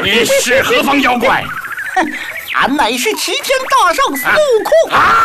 你是何方妖怪？ 俺乃是齐天大圣孙悟空。